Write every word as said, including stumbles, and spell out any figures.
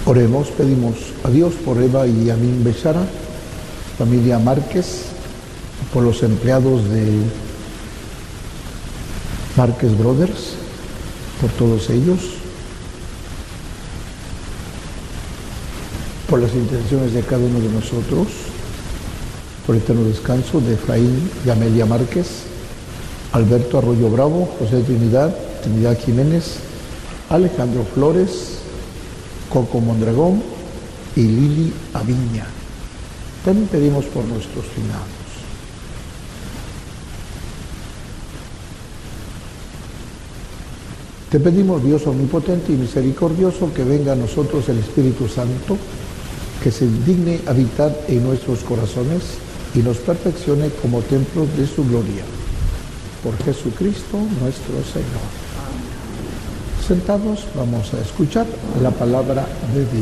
Oremos, pedimos a Dios por Eva y Amin Bechara, familia Márquez, por los empleados de Márquez Brothers, por todos ellos, por las intenciones de cada uno de nosotros, por el eterno descanso de Efraín y Amelia Márquez, Alberto Arroyo Bravo, José Trinidad, Trinidad Jiménez, Alejandro Flores, Coco Mondragón y Lili Aviña. También pedimos por nuestros finados. Te pedimos, Dios omnipotente y misericordioso, que venga a nosotros el Espíritu Santo, que se digne habitar en nuestros corazones y nos perfeccione como templos de su gloria. Por Jesucristo nuestro Señor. Sentados, vamos a escuchar la palabra de Dios.